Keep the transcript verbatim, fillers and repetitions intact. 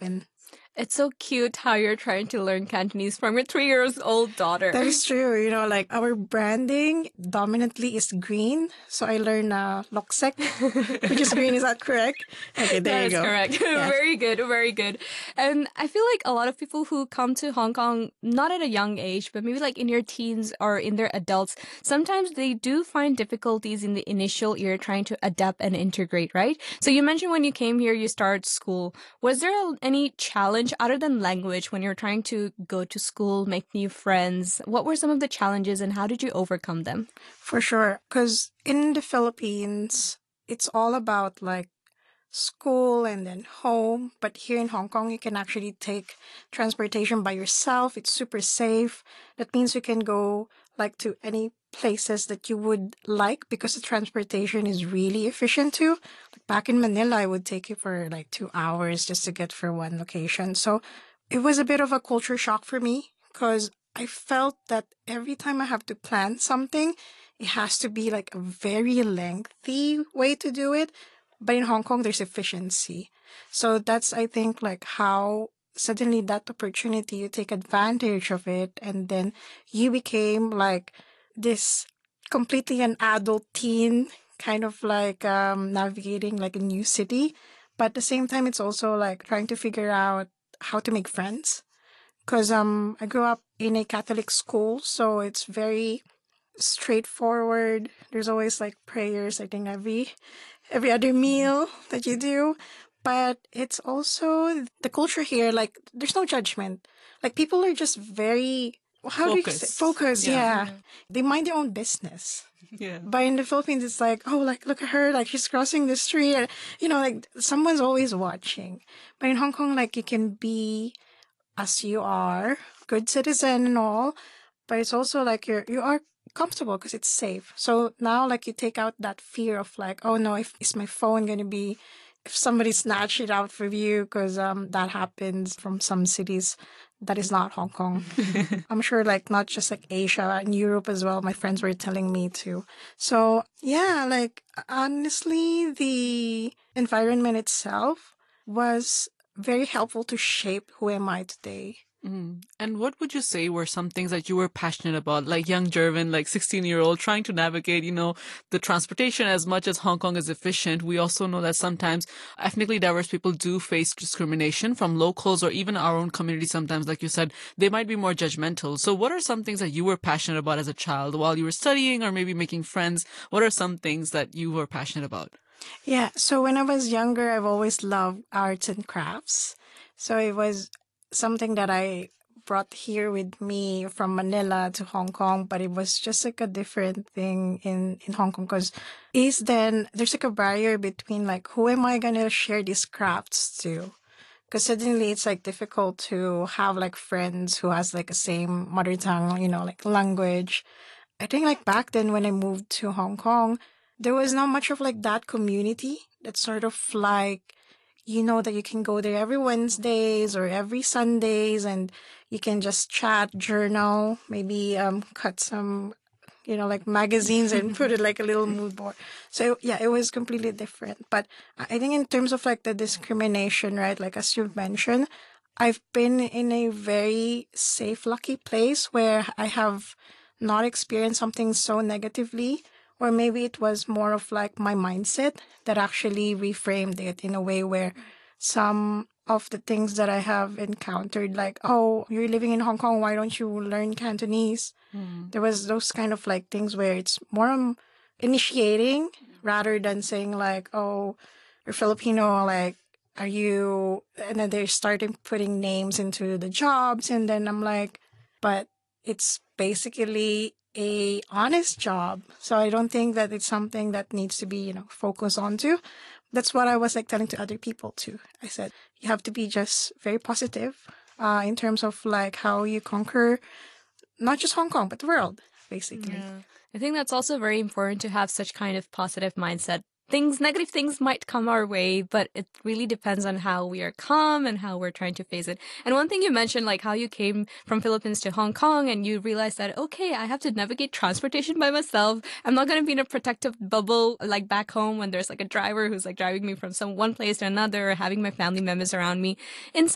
in. It's so cute how you're trying to learn Cantonese from your three years old daughter. That is true. You know, like our branding dominantly is green. So I learned uh, Loksek, which is green. Is that correct? Okay, there That you is go. correct. Yeah. Very good, very good. And I feel like a lot of people who come to Hong Kong, not at a young age, but maybe like in your teens or in their adults, sometimes they do find difficulties in the initial year trying to adapt and integrate, right? So you mentioned when you came here, you started school. Was there any challenge other than language when you're trying to go to school, make new friends? What were some of the challenges and how did you overcome them? For sure. Because in the Philippines, it's all about like school and then home. But here in Hong Kong, you can actually take transportation by yourself. It's super safe. That means you can go like to any places that you would like because the transportation is really efficient too. Like back in Manila, I would take it for like two hours just to get for one location. So it was a bit of a culture shock for me because I felt that every time I have to plan something, it has to be like a very lengthy way to do it. But in Hong Kong, there's efficiency. So that's, I think, like how suddenly that opportunity, you take advantage of it. And then you became like this completely an adult teen, kind of like um, navigating like a new city. But at the same time, it's also like trying to figure out how to make friends. Because um, I grew up in a Catholic school, so it's very straightforward. There's always like prayers, I think, every every other meal that you do. But it's also the culture here, like there's no judgment. Like people are just very how do you say Focused. focus, Yeah. yeah. Yeah. They mind their own business. Yeah. But in the Philippines, it's like, oh, like, look at her, like, she's crossing the street. And, you know, like, someone's always watching. But in Hong Kong, like, you can be as you are, good citizen and all, but it's also like you're, you are comfortable because it's safe. So now, like, you take out that fear of like, oh no, if, is my phone going to be, if somebody snatch it out from you, because um, that happens from some cities that is not Hong Kong. I'm sure like not just like Asia and Europe as well. My friends were telling me too. So yeah, like honestly, the environment itself was very helpful to shape who am I today. Mm. And what would you say were some things that you were passionate about, like young Jervin, like sixteen-year-old, trying to navigate, you know, the transportation as much as Hong Kong is efficient? We also know that sometimes ethnically diverse people do face discrimination from locals or even our own community sometimes, like you said, they might be more judgmental. So what are some things that you were passionate about as a child while you were studying or maybe making friends? What are some things that you were passionate about? Yeah, so when I was younger, I've always loved arts and crafts. So it was something that I brought here with me from Manila to Hong Kong, but it was just like a different thing in, in Hong Kong because is then there's like a barrier between like who am I gonna share these crafts to? Because suddenly it's like difficult to have like friends who has like the same mother tongue, you know, like language. I think like back then when I moved to Hong Kong, there was not much of like that community that's sort of like, you know, that you can go there every Wednesdays or every Sundays and you can just chat, journal, maybe um cut some, you know, like magazines and put it like a little mood board. So yeah, it was completely different. But I think in terms of like the discrimination, right, like as you've mentioned, I've been in a very safe, lucky place where I have not experienced something so negatively. Or maybe it was more of like my mindset that actually reframed it in a way where some of the things that I have encountered, like, oh, you're living in Hong Kong, why don't you learn Cantonese? Mm. There was those kind of like things where it's more um, initiating rather than saying like, oh, you're Filipino, like, are you, and then they're starting putting names into the jobs. And then I'm like, but it's basically a honest job. So I don't think that it's something that needs to be, you know, focused onto. That's what I was like telling to other people too. I said, you have to be just very positive uh, in terms of like how you conquer not just Hong Kong, but the world, basically. Yeah. I think that's also very important to have such kind of positive mindset. Things, negative things might come our way, but it really depends on how we are calm and how we're trying to face it. And one thing you mentioned, like how you came from Philippines to Hong Kong and you realized that, okay, I have to navigate transportation by myself. I'm not going to be in a protective bubble like back home when there's like a driver who's like driving me from some one place to another or having my family members around me. In